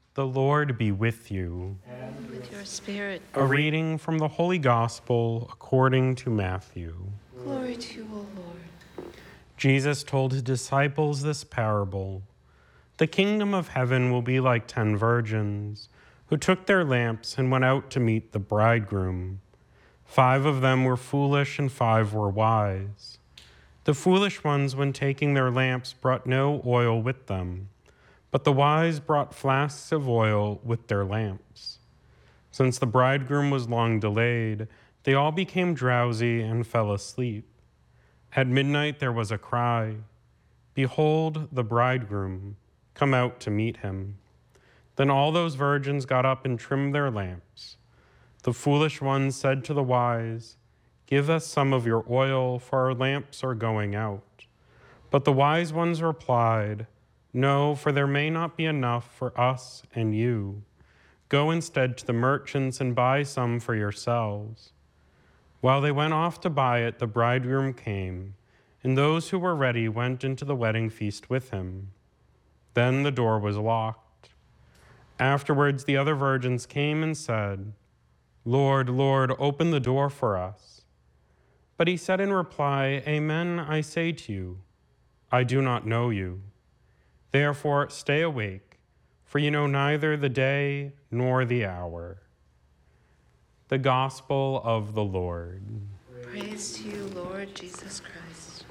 The Lord be with you. And with your spirit. A reading from the Holy Gospel according to Matthew. Glory to you, O Lord. Jesus told his disciples this parable. The kingdom of heaven will be like 10 virgins who took their lamps and went out to meet the bridegroom. 5 of them were foolish and 5 were wise. The foolish ones, when taking their lamps, brought no oil with them, but the wise brought flasks of oil with their lamps. Since the bridegroom was long delayed, they all became drowsy and fell asleep. At midnight there was a cry, "Behold, the bridegroom, come out to meet him." Then all those virgins got up and trimmed their lamps. The foolish ones said to the wise, "Give us some of your oil, for our lamps are going out." But the wise ones replied, "No, for there may not be enough for us and you. Go instead to the merchants and buy some for yourselves." While they went off to buy it, the bridegroom came, and those who were ready went into the wedding feast with him. Then the door was locked. Afterwards, the other virgins came and said, "Lord, Lord, open the door for us." But he said in reply, "Amen, I say to you, I do not know you. Therefore, stay awake, for you know neither the day nor the hour." The Gospel of the Lord. Praise to you, Lord Jesus Christ.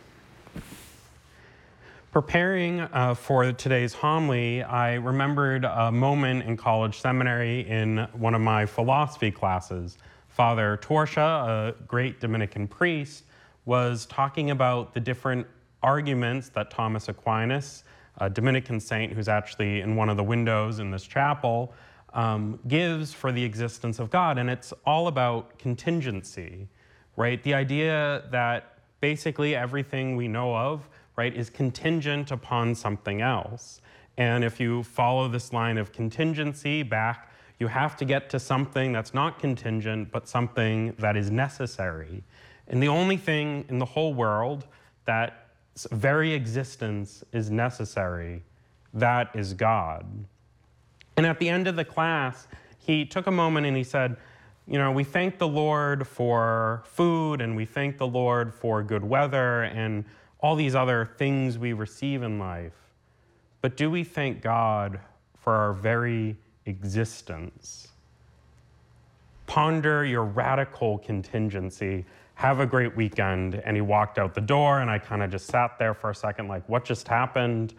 Preparing for today's homily, I remembered a moment in college seminary in one of my philosophy classes. Father Torsha, a great Dominican priest, was talking about the different arguments that Thomas Aquinas, a Dominican saint who's actually in one of the windows in this chapel, gives for the existence of God. And it's all about contingency, right? The idea that basically everything we know of, right, is contingent upon something else. And if you follow this line of contingency back, you have to get to something that's not contingent, but something that is necessary. And the only thing in the whole world that's very existence is necessary, that is God. And at the end of the class, he took a moment and he said, we thank the Lord for food, and we thank the Lord for good weather and all these other things we receive in life. But do we thank God for our very existence? Ponder your radical contingency. Have a great weekend. And he walked out the door, and I kind of just sat there for a second like, what just happened?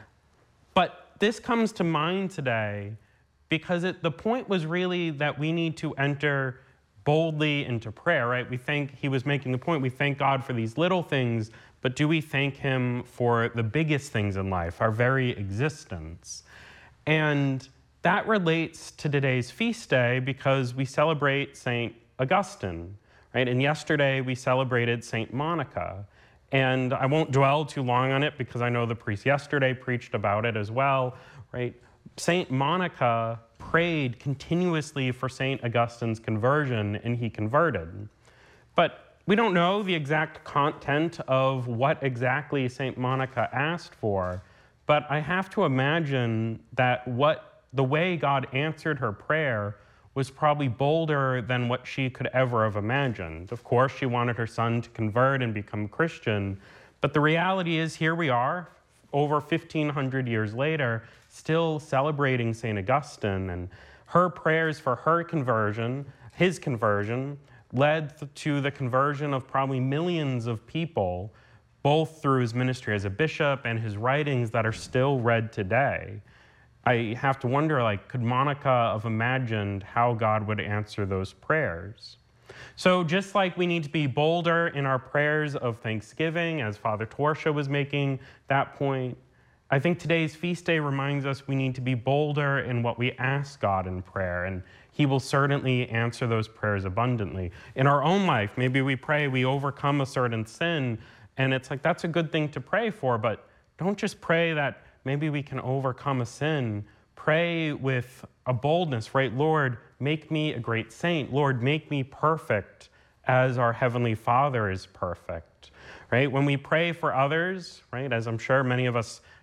But this comes to mind today because the point was really that we need to enter boldly into prayer, right? He was making the point, we thank God for these little things, but do we thank him for the biggest things in life, our very existence? And that relates to today's feast day because we celebrate St. Augustine, right? And yesterday we celebrated St. Monica. And I won't dwell too long on it because I know the priest yesterday preached about it as well, right? St. Monica prayed continuously for St. Augustine's conversion, and he converted. But we don't know the exact content of what exactly St. Monica asked for, but I have to imagine that the way God answered her prayer was probably bolder than what she could ever have imagined. Of course, she wanted her son to convert and become Christian, but the reality is here we are, over 1,500 years later, still celebrating St. Augustine, and her prayers for her conversion, his conversion, led to the conversion of probably millions of people, both through his ministry as a bishop and his writings that are still read today. I have to wonder, could Monica have imagined how God would answer those prayers? So just like we need to be bolder in our prayers of thanksgiving, as Father Torsha was making that point, I think today's feast day reminds us we need to be bolder in what we ask God in prayer, and he will certainly answer those prayers abundantly. In our own life, maybe we pray we overcome a certain sin, and it's that's a good thing to pray for, but don't just pray that maybe we can overcome a sin. Pray with a boldness, right? Lord, make me a great saint. Lord, make me perfect as our Heavenly Father is perfect, right? When we pray for others, right, as I'm sure many of us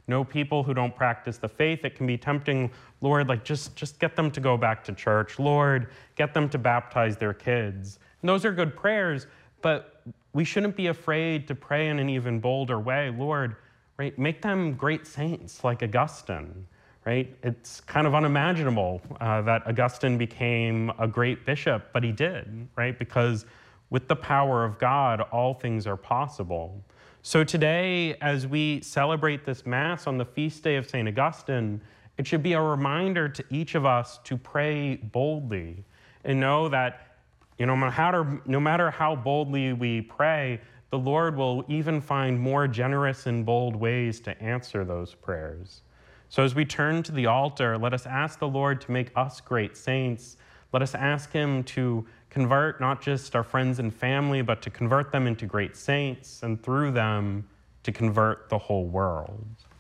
know people who don't practice the faith. It can be tempting, Lord, like just get them to go back to church. Lord, get them to baptize their kids. And those are good prayers, but we shouldn't be afraid to pray in an even bolder way. Lord, right, make them great saints like Augustine, right? It's kind of unimaginable that Augustine became a great bishop, but he did, right? Because with the power of God, all things are possible. So today, as we celebrate this Mass on the feast day of St. Augustine, it should be a reminder to each of us to pray boldly and know that no matter how boldly we pray, the Lord will even find more generous and bold ways to answer those prayers. So as we turn to the altar, let us ask the Lord to make us great saints. Let us ask him to convert not just our friends and family, but to convert them into great saints, and through them to convert the whole world.